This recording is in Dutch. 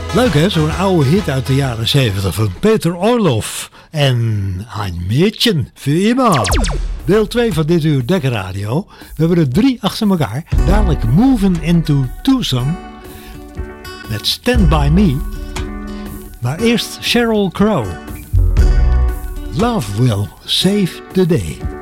Leuk hè, zo'n oude hit uit de jaren 70 van Peter Orloff en Ein Mädchen für immer. Deel 2 van dit uur Dekker Radio. We hebben er 3 achter elkaar. Dadelijk Moving into Tucson met Stand By Me. Maar eerst Sheryl Crow. Love will save the day.